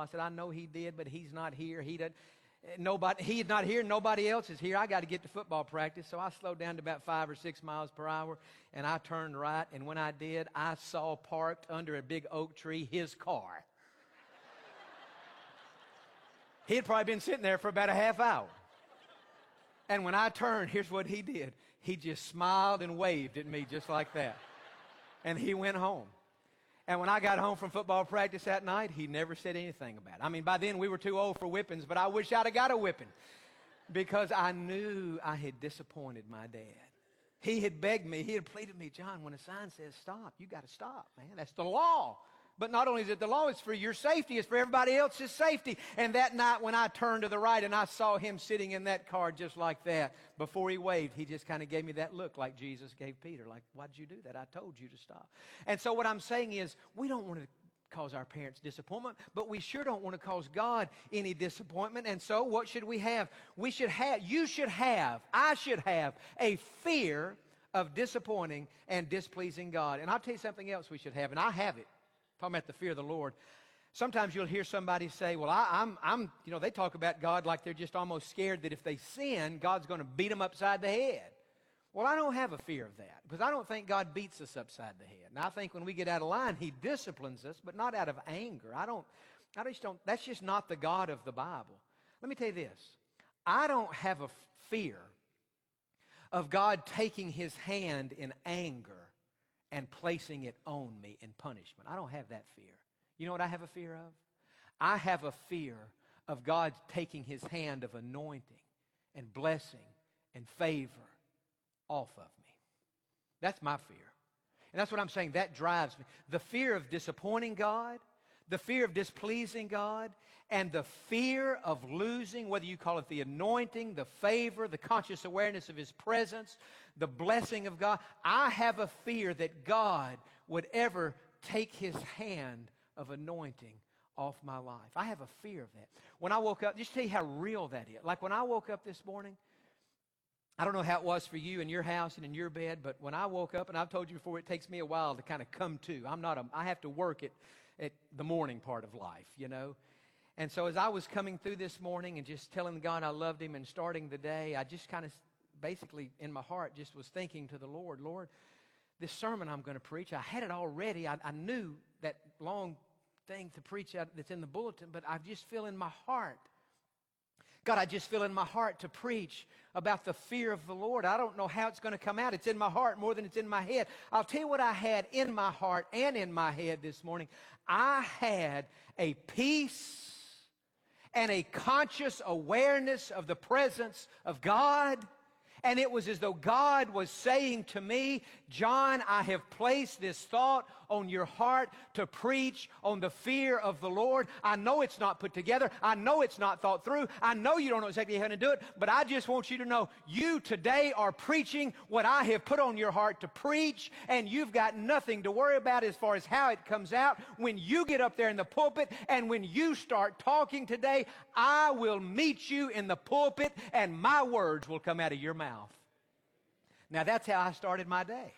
said, I know he did, but he's not here. He's not here. Nobody else is here. I got to get to football practice. So I slowed down to about 5 or 6 miles per hour, and I turned right. And when I did, I saw parked under a big oak tree his car. He had probably been sitting there for about a half hour. And when I turned, here's what he did. He just smiled and waved at me just like that. And he went home. And when I got home from football practice that night, he never said anything about it. I mean, by then we were too old for whippings, but I wish I'd have got a whipping because I knew I had disappointed my dad. He had begged me, he had pleaded me, John, when a sign says stop, you got to stop, man. That's the law. But not only is it the law, it's for your safety, it's for everybody else's safety. And that night when I turned to the right and I saw him sitting in that car just like that, before he waved, he just kind of gave me that look like Jesus gave Peter, like, why'd you do that? I told you to stop. And so what I'm saying is, we don't want to cause our parents disappointment, but we sure don't want to cause God any disappointment. And so what should we have? I should have a fear of disappointing and displeasing God. And I'll tell you something else we should have, and I have it. Talking about the fear of the Lord. Sometimes you'll hear somebody say, well, they talk about God like they're just almost scared that if they sin, God's going to beat them upside the head. Well, I don't have a fear of that because I don't think God beats us upside the head. And I think when we get out of line, He disciplines us, but not out of anger. That's just not the God of the Bible. Let me tell you this. I don't have a fear of God taking His hand in anger and placing it on me in punishment. I don't have that fear. You know what I have a fear of? I have a fear of God taking His hand of anointing and blessing and favor off of me. That's my fear. And that's what I'm saying. That drives me. The fear of disappointing God, the fear of displeasing God, and the fear of losing, whether you call it the anointing, the favor, the conscious awareness of His presence, the blessing of God. I have a fear that God would ever take His hand of anointing off my life. I have a fear of that. When I woke up, just to tell you how real that is. Like when I woke up this morning, I don't know how it was for you in your house and in your bed, but when I woke up, and I've told you before, it takes me a while to kind of come to. I have to work at the morning part of life, you know. And so as I was coming through this morning and just telling God I loved Him and starting the day, I just kind of basically in my heart just was thinking to the Lord, this sermon I'm going to preach, I had it already. I knew that long thing to preach out that's in the bulletin, but I just feel in my heart, God, I just feel in my heart to preach about the fear of the Lord. I don't know how it's going to come out. It's in my heart more than it's in my head. I'll tell you what I had in my heart and in my head this morning. I had a peace and a conscious awareness of the presence of God. And it was as though God was saying to me, John, I have placed this thought on your heart to preach on the fear of the Lord. I know it's not put together. I know it's not thought through. I know you don't know exactly how to do it, but I just want you to know you today are preaching what I have put on your heart to preach, and you've got nothing to worry about as far as how it comes out. When you get up there in the pulpit and when you start talking today, I will meet you in the pulpit and my words will come out of your mouth. Now that's how I started my day.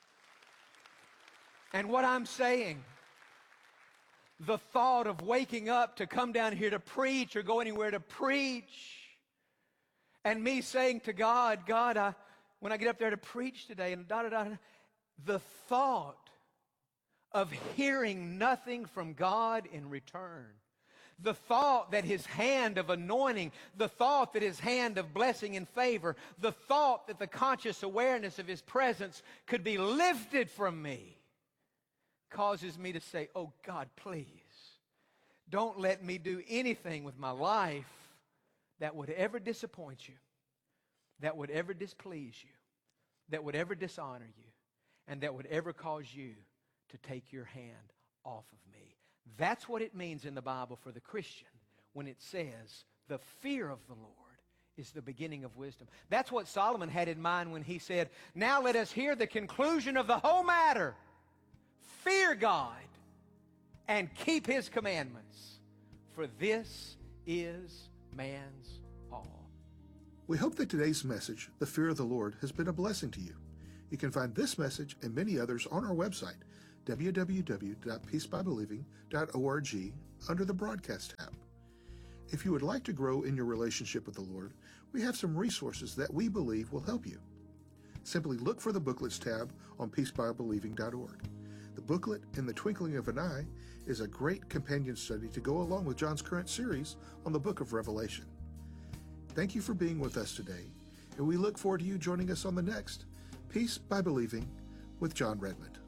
And what I'm saying, the thought of waking up to come down here to preach or go anywhere to preach, and me saying to God, when I get up there to preach today, and the thought of hearing nothing from God in return, the thought that His hand of anointing, the thought that His hand of blessing and favor, the thought that the conscious awareness of His presence could be lifted from me, causes me to say, oh God, please, don't let me do anything with my life that would ever disappoint you, that would ever displease you, that would ever dishonor you, and that would ever cause you to take your hand off of me. That's what it means in the Bible for the Christian when it says the fear of the Lord is the beginning of wisdom. That's what Solomon had in mind when he said, now let us hear the conclusion of the whole matter. Fear God and keep His commandments, for this is man's all. We hope that today's message, The Fear of the Lord, has been a blessing to you. You can find this message and many others on our website, www.peacebybelieving.org, under the Broadcast tab. If you would like to grow in your relationship with the Lord, we have some resources that we believe will help you. Simply look for the Booklets tab on peacebybelieving.org. The booklet, In the Twinkling of an Eye, is a great companion study to go along with John's current series on the book of Revelation. Thank you for being with us today, and we look forward to you joining us on the next Peace by Believing with John Redmond.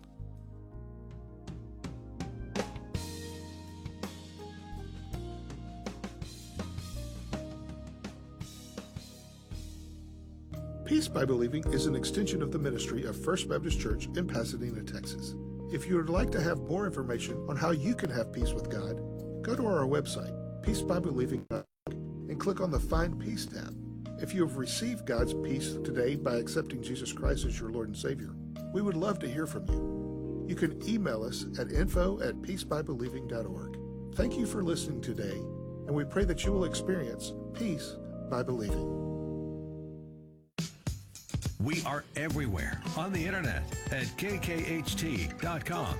Peace by Believing is an extension of the ministry of First Baptist Church in Pasadena, Texas. If you would like to have more information on how you can have peace with God, go to our website, peacebybelieving.org, and click on the Find Peace tab. If you have received God's peace today by accepting Jesus Christ as your Lord and Savior, we would love to hear from you. You can email us at info@peacebybelieving.org. Thank you for listening today, and we pray that you will experience peace by believing. We are everywhere on the internet at kkht.com.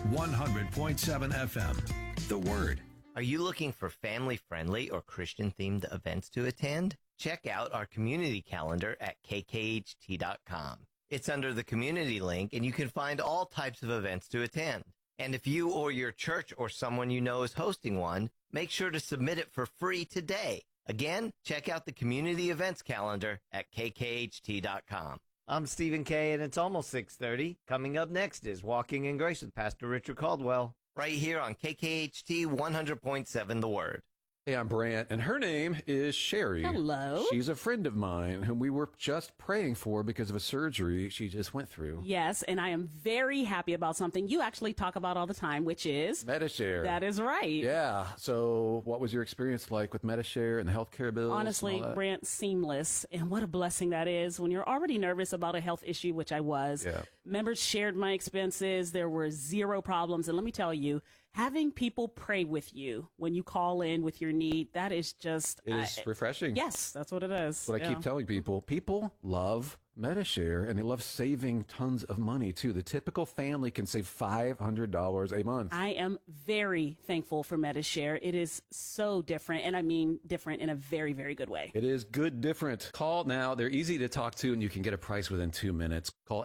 100.7 FM. The Word. Are you looking for family-friendly or Christian-themed events to attend? Check out our community calendar at kkht.com. It's under the community link, and you can find all types of events to attend. And if you or your church or someone you know is hosting one, make sure to submit it for free today. Again, check out the community events calendar at kkht.com. I'm Stephen Kay, and it's almost 6:30. Coming up next is Walking in Grace with Pastor Richard Caldwell. Right here on KKHT 100.7 The Word. Hey, I'm Brant, and her name is Sherry. Hello. She's a friend of mine whom we were just praying for because of a surgery she just went through. Yes, and I am very happy about something you actually talk about all the time, which is Medi-Share. That is right. Yeah. So what was your experience like with Medi-Share and the healthcare bills? Honestly, Brant, seamless. And what a blessing that is when you're already nervous about a health issue, which I was. Yeah. Members shared my expenses. There were zero problems. And let me tell you, having people pray with you when you call in with your need, that is just... It is refreshing. Yes, that's what it is. What I keep telling people. People love Medi-Share, and they love saving tons of money, too. The typical family can save $500 a month. I am very thankful for Medi-Share. It is so different, and I mean different in a very, very good way. It is good different. Call now. They're easy to talk to, and you can get a price within 2 minutes. Call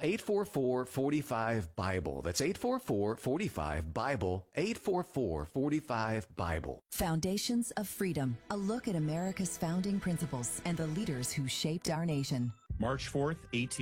844-45-BIBLE. That's 844-45-BIBLE. 844-45-BIBLE. Foundations of Freedom, a look at America's founding principles and the leaders who shaped our nation. March 4th,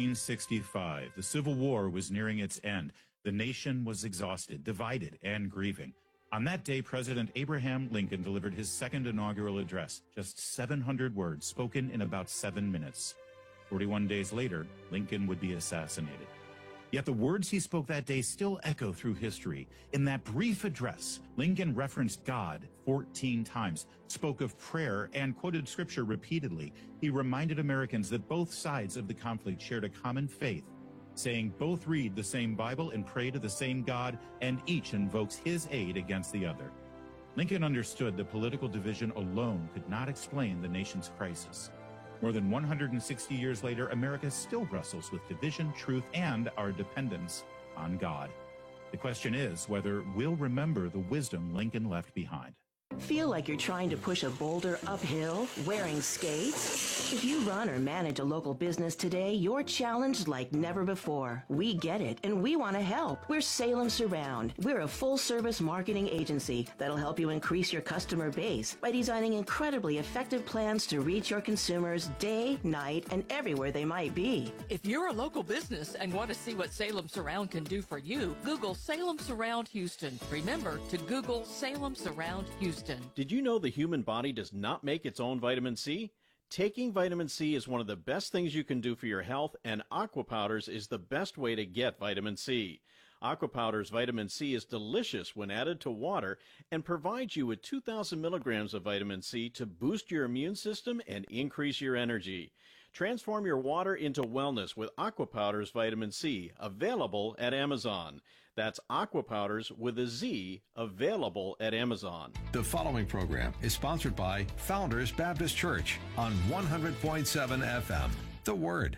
1865. The Civil War was nearing its end. The nation was exhausted, divided, and grieving. On that day, President Abraham Lincoln delivered his second inaugural address, just 700 words spoken in about 7 minutes. 41 days later, Lincoln would be assassinated. Yet the words he spoke that day still echo through history. In that brief address, Lincoln referenced God 14 times, spoke of prayer, and quoted scripture repeatedly. He reminded Americans that both sides of the conflict shared a common faith, saying both read the same Bible and pray to the same God, and each invokes his aid against the other. Lincoln understood that political division alone could not explain the nation's crisis. More than 160 years later, America still wrestles with division, truth, and our dependence on God. The question is whether we'll remember the wisdom Lincoln left behind. Feel like you're trying to push a boulder uphill wearing skates? If you run or manage a local business today, you're challenged like never before. We get it, and we want to help. We're Salem Surround. We're a full-service marketing agency that'll help you increase your customer base by designing incredibly effective plans to reach your consumers day, night, and everywhere they might be. If you're a local business and want to see what Salem Surround can do for you, Google Salem Surround Houston. Remember to Google Salem Surround Houston. Did you know the human body does not make its own vitamin C? Taking vitamin C is one of the best things you can do for your health, and Aqua Powders is the best way to get vitamin C. Aqua Powders vitamin C is delicious when added to water and provides you with 2,000 milligrams of vitamin C to boost your immune system and increase your energy. Transform your water into wellness with Aqua Powders vitamin C, available at Amazon. That's Aqua Powders with a Z, available at Amazon. The following program is sponsored by Founders Baptist Church on 100.7 FM. The Word.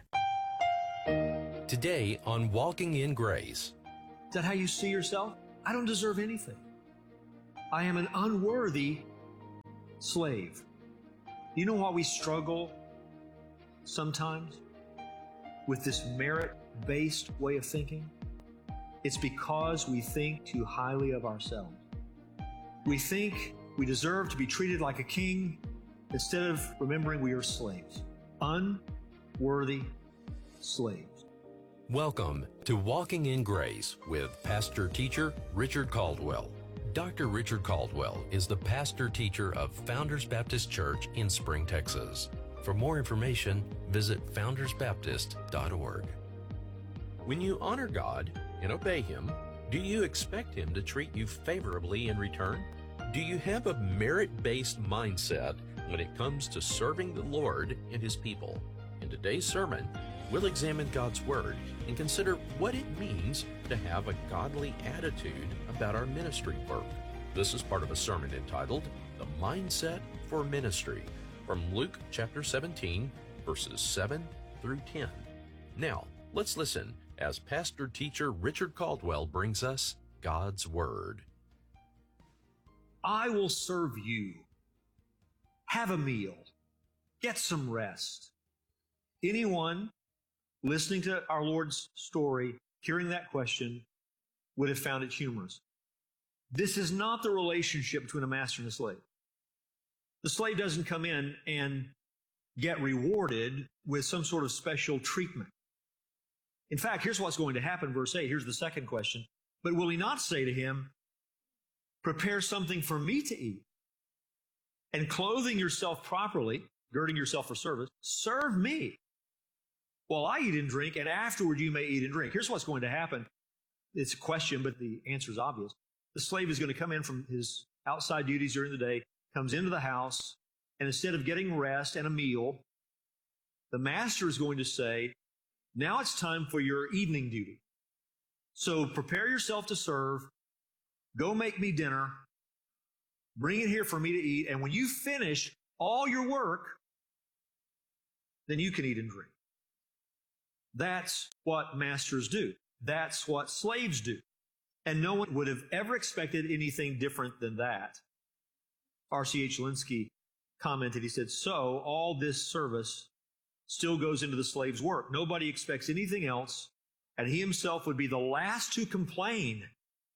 Today on Walking in Grace. Is that how you see yourself? I don't deserve anything. I am an unworthy slave. You know why we struggle sometimes with this merit-based way of thinking? It's because we think too highly of ourselves. We think we deserve to be treated like a king instead of remembering we are slaves. Unworthy slaves. Welcome to Walking in Grace with pastor teacher Richard Caldwell. Dr. Richard Caldwell is the pastor teacher of Founders Baptist Church in Spring, Texas. For more information, visit foundersbaptist.org. When you honor God and obey Him, do you expect Him to treat you favorably in return? Do you have a merit-based mindset when it comes to serving the Lord and His people? In today's sermon, we'll examine God's Word and consider what it means to have a godly attitude about our ministry work. This is part of a sermon entitled, The Mindset for Ministry, from Luke chapter 17, verses 7 through 10. Now, let's listen as pastor teacher Richard Caldwell brings us God's Word. I will serve you. Have a meal. Get some rest. Anyone listening to our Lord's story, hearing that question, would have found it humorous. This is not the relationship between a master and a slave. The slave doesn't come in and get rewarded with some sort of special treatment. In fact, here's what's going to happen, verse 8. Here's the second question. But will he not say to him, prepare something for me to eat, and clothing yourself properly, girding yourself for service, serve me while I eat and drink, and afterward you may eat and drink. Here's what's going to happen. It's a question, but the answer is obvious. The slave is going to come in from his outside duties during the day, comes into the house, and instead of getting rest and a meal, the master is going to say, now it's time for your evening duty. So prepare yourself to serve, go make me dinner, bring it here for me to eat, and when you finish all your work, then you can eat and drink. That's what masters do. That's what slaves do. And no one would have ever expected anything different than that. R.C.H. Linsky commented, he said, so all this service still goes into the slave's work. Nobody expects anything else, and he himself would be the last to complain.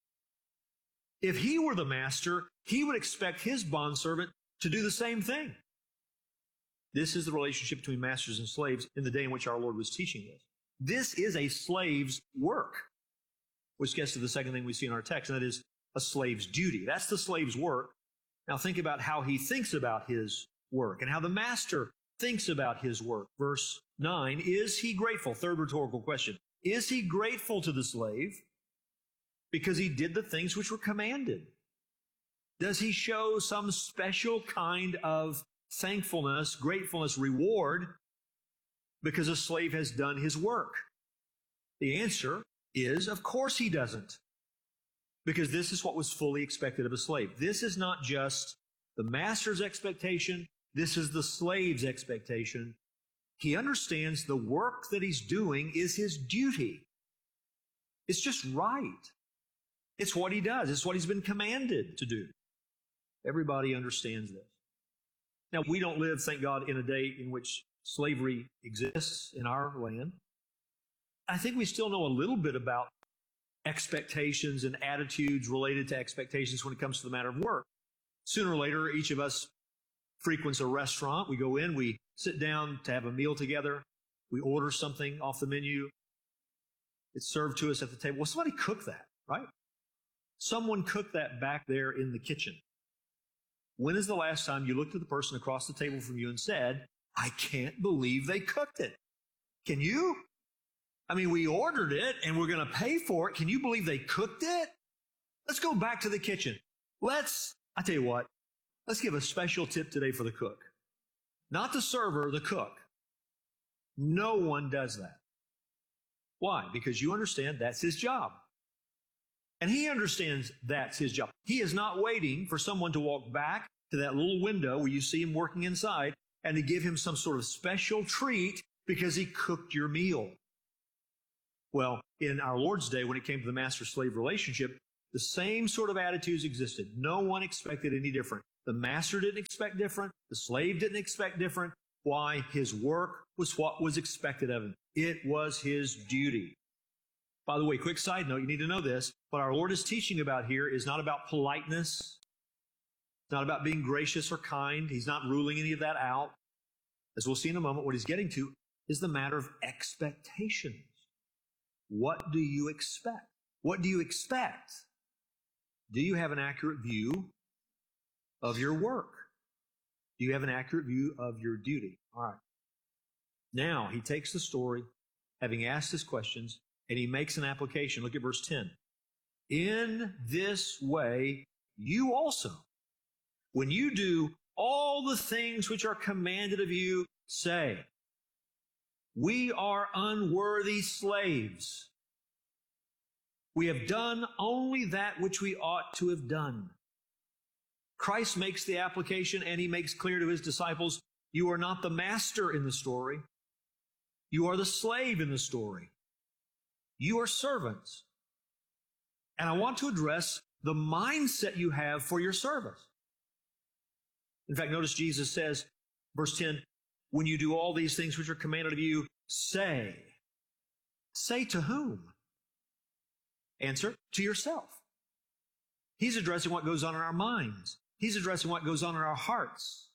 If he were the master, he would expect his bondservant to do the same thing. This is the relationship between masters and slaves in the day in which our Lord was teaching this. This is a slave's work, which gets to the second thing we see in our text, and that is a slave's duty. That's the slave's work. Now think about how he thinks about his work and how the master thinks about his work. Verse 9, is he grateful? Third rhetorical question. Is he grateful to the slave because he did the things which were commanded? Does he show some special kind of thankfulness, gratefulness, reward because a slave has done his work? The answer is, of course he doesn't. Because this is what was fully expected of a slave. This is not just the master's expectation. This is the slave's expectation. He understands the work that he's doing is his duty. It's just right. It's what he does. It's what he's been commanded to do. Everybody understands this. Now, we don't live, thank God, in a day in which slavery exists in our land. I think we still know a little bit about expectations and attitudes related to expectations when it comes to the matter of work. Sooner or later, each of us frequents a restaurant. We go in, we sit down to have a meal together. We order something off the menu. It's served to us at the table. Well, somebody cooked that, right? Someone cooked that back there in the kitchen. When is the last time you looked at the person across the table from you and said, I can't believe they cooked it? Can you? I mean, we ordered it and we're going to pay for it. Can you believe they cooked it? Let's go back to the kitchen. I tell you what, let's give a special tip today for the cook. Not the server, the cook. No one does that. Why? Because you understand that's his job. And he understands that's his job. He is not waiting for someone to walk back to that little window where you see him working inside and to give him some sort of special treat because he cooked your meal. Well, in our Lord's day, when it came to the master-slave relationship, The same sort of attitudes existed. No one expected any different. The master didn't expect different. The slave didn't expect different. Why? His work was what was expected of him. It was his duty. By the way, quick side note, you need to know this. What our Lord is teaching about here is not about politeness. It's not about being gracious or kind. He's not ruling any of that out. As we'll see in a moment, what he's getting to is the matter of expectations. What do you expect? What do you expect? Do you have an accurate view of your work? Do you have an accurate view of your duty? All right. Now, he takes the story, having asked his questions, and he makes an application. Look at verse 10. In this way, you also, when you do all the things which are commanded of you, say, we are unworthy slaves. We have done only that which we ought to have done. Christ makes the application, and he makes clear to his disciples, you are not the master in the story. You are the slave in the story. You are servants. And I want to address the mindset you have for your service. In fact, notice Jesus says, verse 10, when you do all these things which are commanded of you, say. Say to whom? Answer, to yourself. He's addressing what goes on in our minds. He's addressing what goes on in our hearts.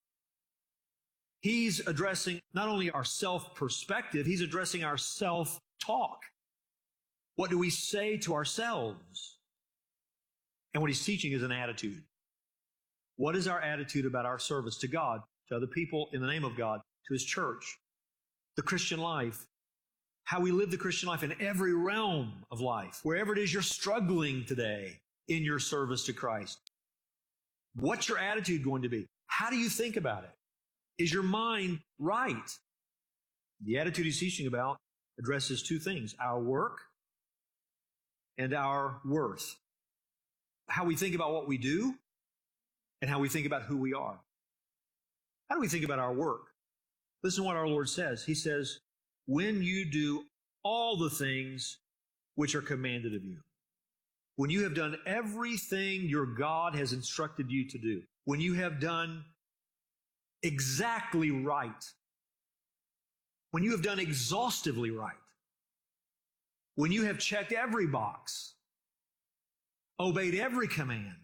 He's addressing not only our self-perspective, he's addressing our self-talk. What do we say to ourselves? And what he's teaching is an attitude. What is our attitude about our service to God, to other people in the name of God, to his church, the Christian life, how we live the Christian life in every realm of life, wherever it is you're struggling today in your service to Christ? What's your attitude going to be? How do you think about it? Is your mind right? The attitude he's teaching about addresses two things, our work and our worth. How we think about what we do and how we think about who we are. How do we think about our work? Listen to what our Lord says. He says, when you do all the things which are commanded of you, when you have done everything your God has instructed you to do, when you have done exactly right, when you have done exhaustively right, when you have checked every box, obeyed every command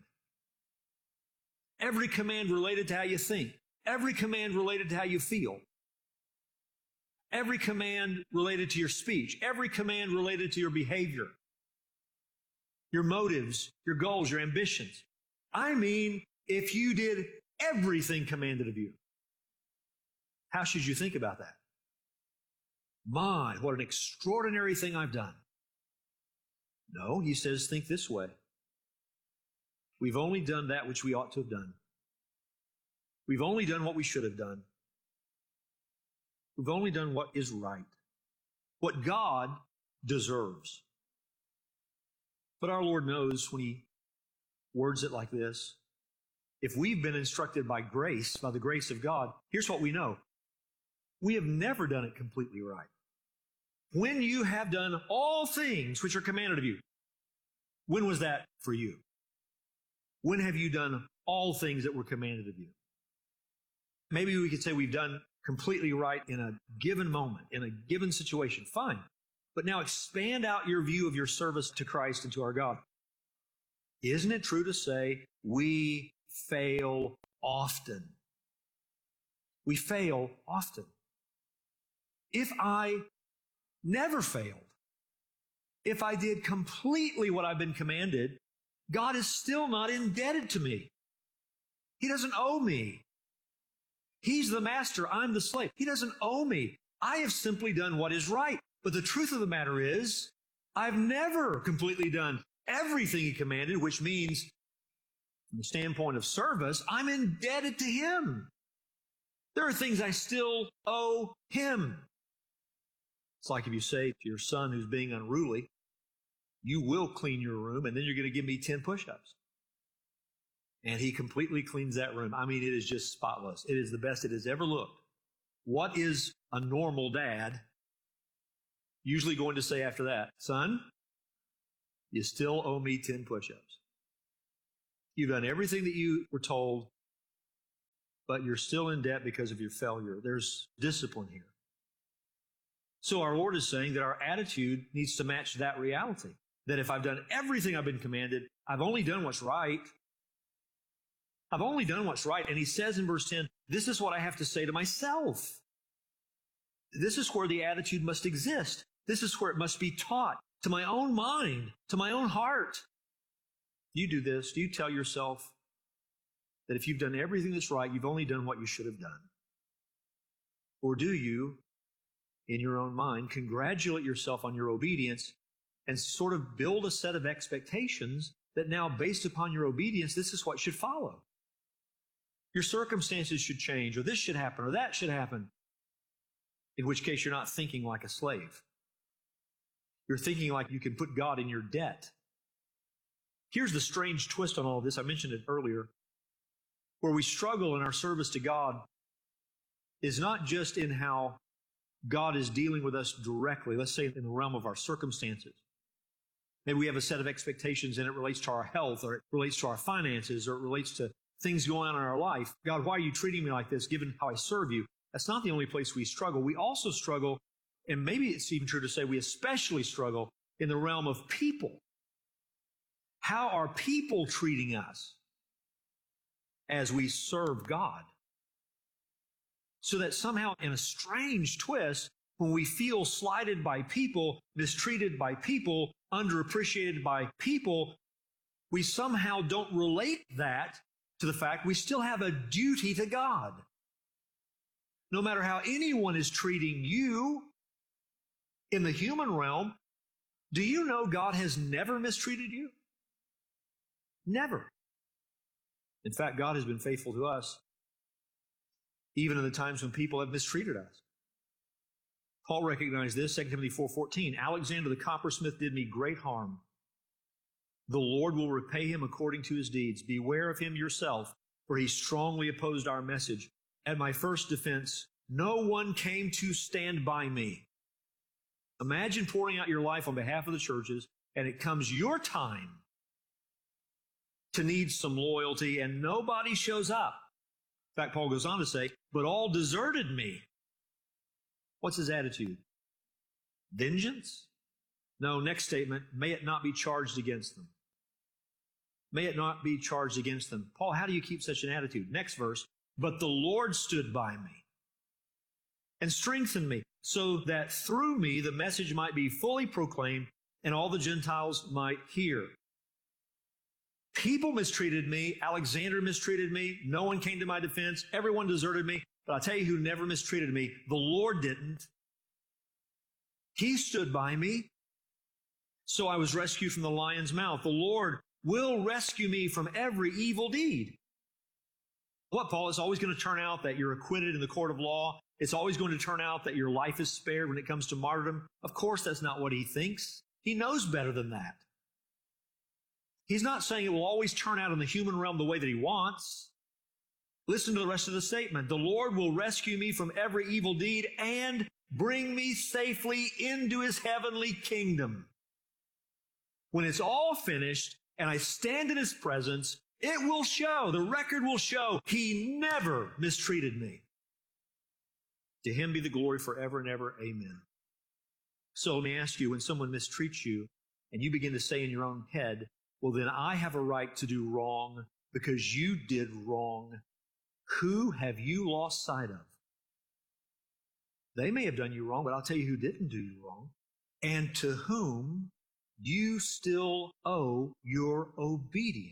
related to how you think, every command related to how you feel, every command related to your speech, every command related to your behavior, your motives, your goals, your ambitions. I mean, if you did everything commanded of you, how should you think about that? My, what an extraordinary thing I've done. No, he says, think this way. We've only done that which we ought to have done. We've only done what we should have done. We've only done what is right, what God deserves. But our Lord knows when he words it like this, if we've been instructed by grace, by the grace of God, here's what we know. We have never done it completely right. When you have done all things which are commanded of you, when was that for you? When have you done all things that were commanded of you? Maybe we could say we've done completely right in a given moment, in a given situation. Fine. But now expand out your view of your service to Christ and to our God. Isn't it true to say we fail often? We fail often. If I never failed, if I did completely what I've been commanded, God is still not indebted to me. He doesn't owe me. He's the master. I'm the slave. He doesn't owe me. I have simply done what is right. But the truth of the matter is, I've never completely done everything he commanded, which means, from the standpoint of service, I'm indebted to him. There are things I still owe him. It's like if you say to your son who's being unruly, you will clean your room, and then you're going to give me 10 push-ups. And he completely cleans that room. I mean, it is just spotless. It is the best it has ever looked. What is a normal dad usually going to say after that? Son, You still owe me 10 push-ups. You've done everything that you were told, but you're still in debt because of your failure. There's discipline here. So our Lord is saying that our attitude needs to match that reality. That if I've done everything I've been commanded, I've only done what's right. I've only done what's right. And he says in verse 10, this is what I have to say to myself. This is where the attitude must exist. This is where it must be taught to my own mind, to my own heart. You do this. Do you tell yourself that if you've done everything that's right, you've only done what you should have done? Or do you, in your own mind, congratulate yourself on your obedience and sort of build a set of expectations that now, based upon your obedience, this is what should follow? Your circumstances should change, or this should happen, or that should happen. In which case, you're not thinking like a slave. You're thinking like you can put God in your debt. Here's the strange twist on all of this. I mentioned it earlier. Where we struggle in our service to God is not just in how God is dealing with us directly, let's say in the realm of our circumstances. Maybe we have a set of expectations and it relates to our health, or it relates to our finances, or it relates to things going on in our life. God, why are you treating me like this given how I serve you? That's not the only place we struggle. We also struggle, and maybe it's even true to say we especially struggle in the realm of people. How are people treating us as we serve God? So that somehow in a strange twist, when we feel slighted by people, mistreated by people, underappreciated by people, we somehow don't relate that to the fact we still have a duty to God. No matter how anyone is treating you in the human realm, do you know God has never mistreated you? Never. In fact, God has been faithful to us, even in the times when people have mistreated us. Paul recognized this, 2 Timothy 4:14. Alexander the coppersmith did me great harm. The Lord will repay him according to his deeds. Beware of him yourself, for he strongly opposed our message. At my first defense, no one came to stand by me. Imagine pouring out your life on behalf of the churches, and it comes your time to need some loyalty, and nobody shows up. In fact, Paul goes on to say, but all deserted me. What's his attitude? Vengeance? No, next statement, may it not be charged against them. May it not be charged against them. Paul, how do you keep such an attitude? Next verse, but the Lord stood by me and strengthened me, so that through me the message might be fully proclaimed and all the Gentiles might hear. People mistreated me. Alexander mistreated me. No one came to my defense. Everyone deserted me. But I'll tell you who never mistreated me. The Lord didn't. He stood by me. So I was rescued from the lion's mouth. The Lord will rescue me from every evil deed. What, Paul? It's always going to turn out that you're acquitted in the court of law. It's always going to turn out that your life is spared when it comes to martyrdom. Of course, that's not what he thinks. He knows better than that. He's not saying it will always turn out in the human realm the way that he wants. Listen to the rest of the statement. The Lord will rescue me from every evil deed and bring me safely into his heavenly kingdom. When it's all finished and I stand in his presence, it will show, the record will show, he never mistreated me. To him be the glory forever and ever. Amen. So let me ask you, when someone mistreats you and you begin to say in your own head, well, then I have a right to do wrong because you did wrong, who have you lost sight of? They may have done you wrong, but I'll tell you who didn't do you wrong, and to whom you still owe your obedience.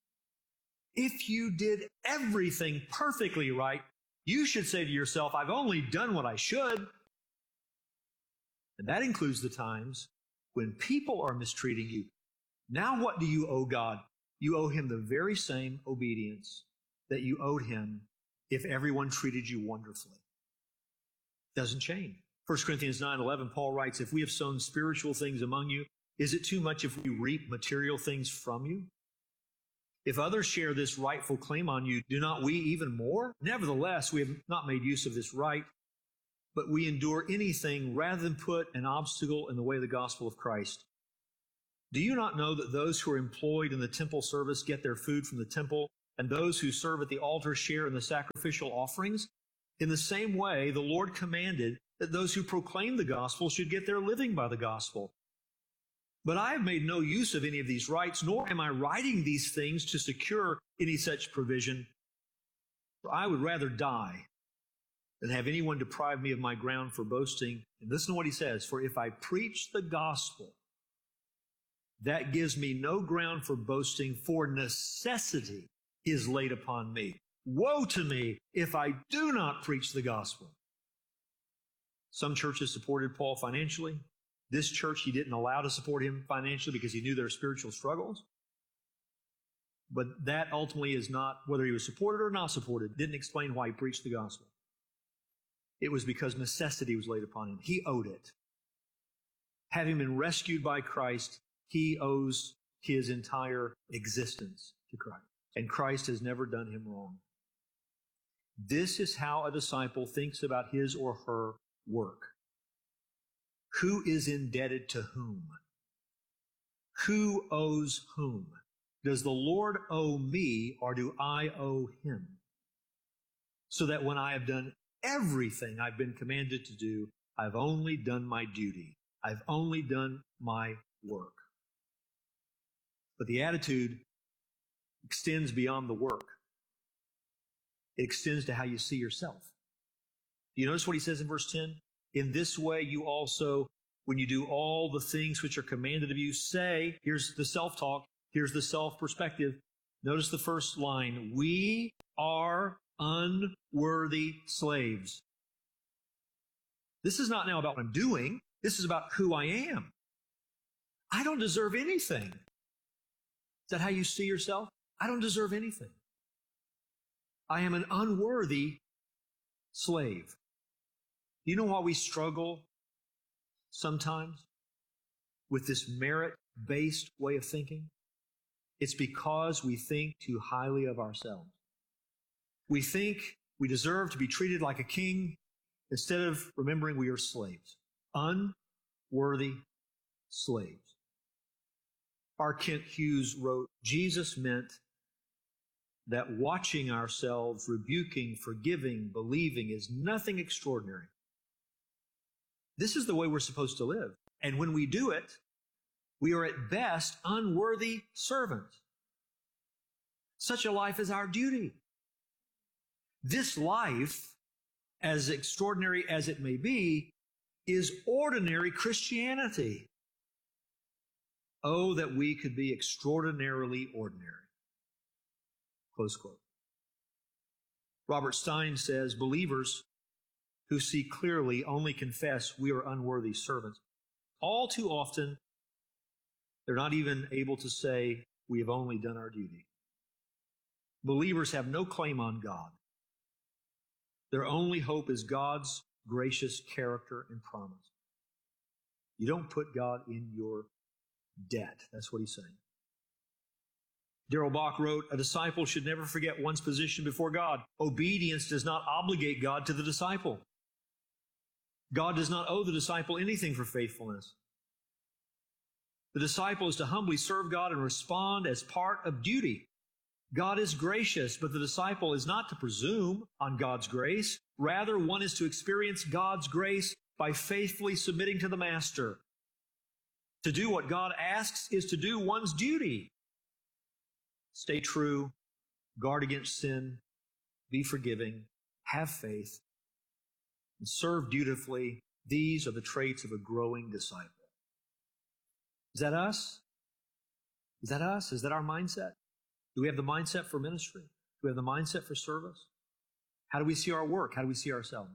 If you did everything perfectly right, you should say to yourself, I've only done what I should. And that includes the times when people are mistreating you. Now what do you owe God? You owe him the very same obedience that you owed him if everyone treated you wonderfully. Doesn't change. 1 Corinthians 9:11, Paul writes, if we have sown spiritual things among you, is it too much if we reap material things from you? If others share this rightful claim on you, do not we even more? Nevertheless, we have not made use of this right, but we endure anything rather than put an obstacle in the way of the gospel of Christ. Do you not know that those who are employed in the temple service get their food from the temple, and those who serve at the altar share in the sacrificial offerings? In the same way, the Lord commanded that those who proclaim the gospel should get their living by the gospel. But I have made no use of any of these rights, nor am I writing these things to secure any such provision. For I would rather die than have anyone deprive me of my ground for boasting. And listen to what he says, for if I preach the gospel, that gives me no ground for boasting, for necessity is laid upon me. Woe to me if I do not preach the gospel. Some churches supported Paul financially. This church he didn't allow to support him financially because he knew their spiritual struggles. But that ultimately is not, whether he was supported or not supported, didn't explain why he preached the gospel. It was because necessity was laid upon him. He owed it. Having been rescued by Christ, he owes his entire existence to Christ. And Christ has never done him wrong. This is how a disciple thinks about his or her work. Who is indebted to whom? Who owes whom? Does the Lord owe me, or do I owe him? So that when I have done everything I've been commanded to do, I've only done my duty. I've only done my work. But the attitude extends beyond the work. It extends to how you see yourself. Do you notice what he says in verse 10? In this way you also, when you do all the things which are commanded of you, say, here's the self-talk, here's the self-perspective. Notice the first line, we are unworthy slaves. This is not now about what I'm doing. This is about who I am. I don't deserve anything. Is that how you see yourself? I don't deserve anything. I am an unworthy slave. Do you know why we struggle sometimes with this merit-based way of thinking? It's because we think too highly of ourselves. We think we deserve to be treated like a king instead of remembering we are slaves. Unworthy slaves. R. Kent Hughes wrote, Jesus meant that watching ourselves, rebuking, forgiving, believing is nothing extraordinary. This is the way we're supposed to live. And when we do it, we are at best unworthy servants. Such a life is our duty. This life, as extraordinary as it may be, is ordinary Christianity. Oh, that we could be extraordinarily ordinary. Close quote. Robert Stein says, believers who see clearly only confess we are unworthy servants. All too often, they're not even able to say we have only done our duty. Believers have no claim on God. Their only hope is God's gracious character and promise. You don't put God in your debt. That's what he's saying. Darrell Bock wrote, a disciple should never forget one's position before God. Obedience does not obligate God to the disciple. God does not owe the disciple anything for faithfulness. The disciple is to humbly serve God and respond as part of duty. God is gracious, but the disciple is not to presume on God's grace. Rather, one is to experience God's grace by faithfully submitting to the Master. To do what God asks is to do one's duty. Stay true, guard against sin, be forgiving, have faith, and serve dutifully. These are the traits of a growing disciple. Is that us? Is that us? Is that our mindset? Do we have the mindset for ministry? Do we have the mindset for service? How do we see our work? How do we see ourselves?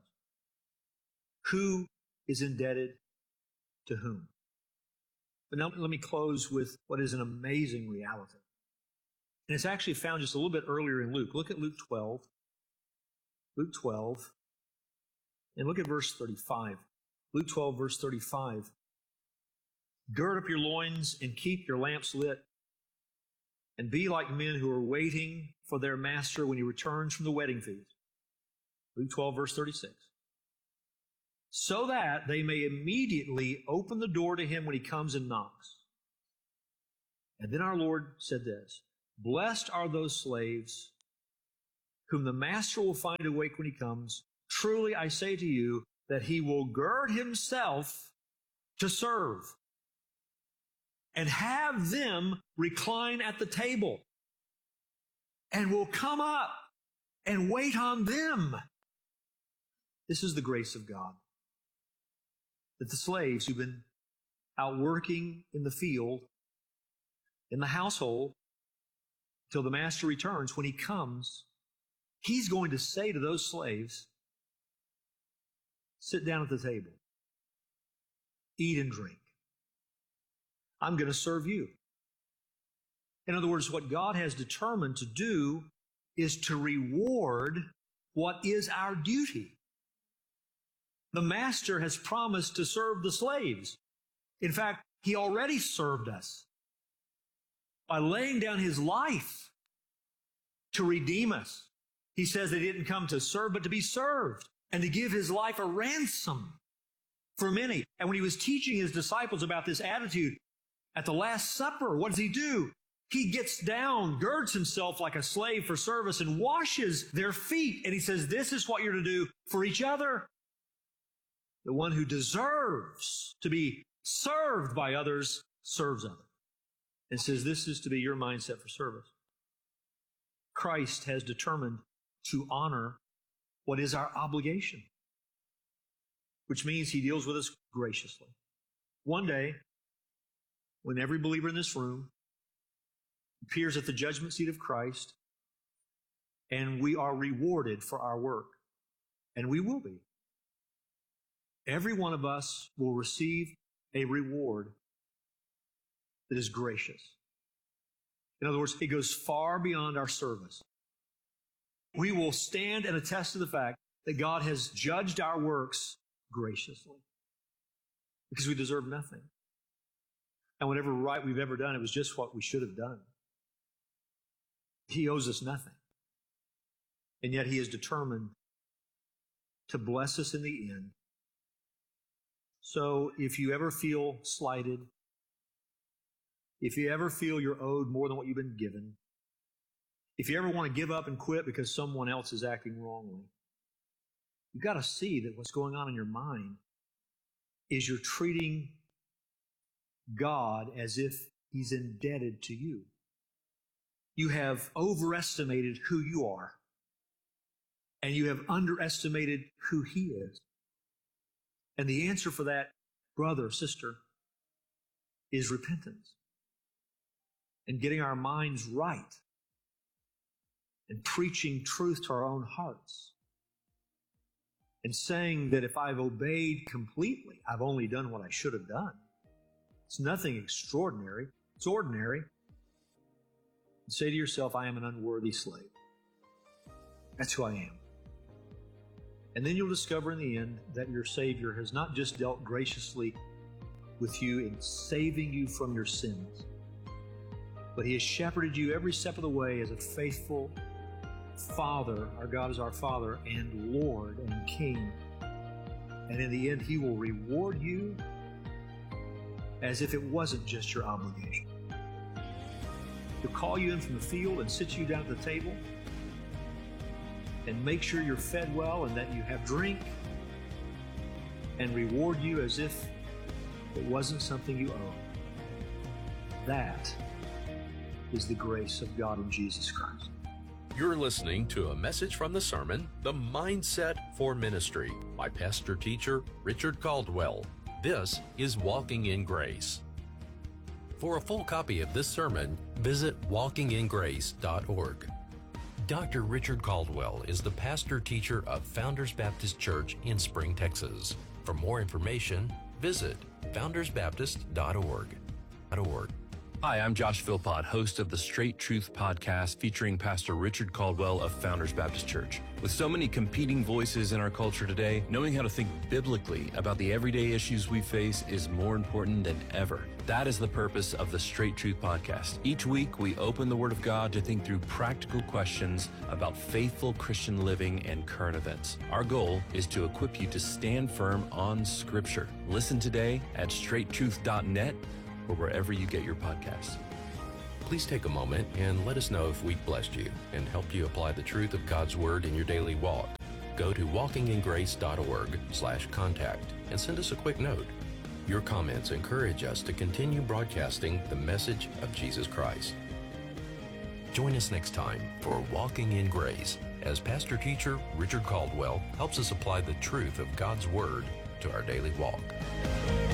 Who is indebted to whom? But now let me close with what is an amazing reality. And it's actually found just a little bit earlier in Luke. Look at Luke 12. Luke 12. And look at verse 35. Luke 12, verse 35. Gird up your loins and keep your lamps lit, and be like men who are waiting for their master when he returns from the wedding feast. Luke 12, verse 36. So that they may immediately open the door to him when he comes and knocks. And then our Lord said this, blessed are those slaves whom the master will find awake when he comes. Truly I say to you that he will gird himself to serve and have them recline at the table and will come up and wait on them. This is the grace of God. That the slaves who've been out working in the field, in the household, till the master returns, when he comes, he's going to say to those slaves, sit down at the table, eat and drink. I'm going to serve you. In other words, what God has determined to do is to reward what is our duty. The master has promised to serve the slaves. In fact, he already served us by laying down his life to redeem us. He says that he didn't come to serve, but to be served, and to give his life a ransom for many. And when he was teaching his disciples about this attitude at the Last Supper, what does he do? He gets down, girds himself like a slave for service, and washes their feet. And he says, this is what you're to do for each other. The one who deserves to be served by others serves others. And says this is to be your mindset for service. Christ has determined to honor what is our obligation, which means he deals with us graciously. One day, when every believer in this room appears at the judgment seat of Christ, and we are rewarded for our work, and we will be, every one of us will receive a reward that is gracious. In other words, it goes far beyond our service. We will stand and attest to the fact that God has judged our works graciously because we deserve nothing. And whatever right we've ever done, it was just what we should have done. He owes us nothing. And yet he is determined to bless us in the end. So if you ever feel slighted, if you ever feel you're owed more than what you've been given, if you ever want to give up and quit because someone else is acting wrongly, you've got to see that what's going on in your mind is you're treating God as if he's indebted to you. You have overestimated who you are, and you have underestimated who he is. And the answer for that, brother, sister, is repentance and getting our minds right and preaching truth to our own hearts and saying that if I've obeyed completely, I've only done what I should have done. It's nothing extraordinary. It's ordinary. And say to yourself, I am an unworthy slave. That's who I am. And then you'll discover in the end that your Savior has not just dealt graciously with you in saving you from your sins, but he has shepherded you every step of the way as a faithful Father. Our God is our Father and Lord and King. And in the end, he will reward you as if it wasn't just your obligation. He'll call you in from the field and sit you down at the table and make sure you're fed well and that you have drink and reward you as if it wasn't something you owe. That is the grace of God in Jesus Christ. You're listening to a message from the sermon, The Mindset for Ministry, by pastor teacher Richard Caldwell. This is Walking in Grace. For a full copy of this sermon, visit walkingingrace.org. Dr. Richard Caldwell is the pastor teacher of Founders Baptist Church in Spring, Texas. For more information, visit foundersbaptist.org. Hi, I'm Josh Philpott, host of the Straight Truth podcast featuring Pastor Richard Caldwell of Founders Baptist Church. With so many competing voices in our culture today, knowing how to think biblically about the everyday issues we face is more important than ever. That is the purpose of the Straight Truth podcast. Each week, we open the Word of God to think through practical questions about faithful Christian living and current events. Our goal is to equip you to stand firm on Scripture. Listen today at straighttruth.net or wherever you get your podcasts. Please take a moment and let us know if we blessed you and helped you apply the truth of God's Word in your daily walk. Go to walkingingrace.org/contact and send us a quick note. Your comments encourage us to continue broadcasting the message of Jesus Christ. Join us next time for Walking in Grace as Pastor Teacher Richard Caldwell helps us apply the truth of God's Word to our daily walk.